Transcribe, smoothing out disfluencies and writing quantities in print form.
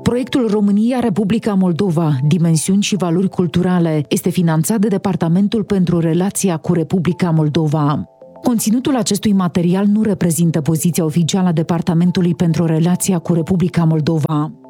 Proiectul România-Republica Moldova, dimensiuni și valori culturale, este finanțat de Departamentul pentru Relația cu Republica Moldova. Conținutul acestui material nu reprezintă poziția oficială a Departamentului pentru Relația cu Republica Moldova.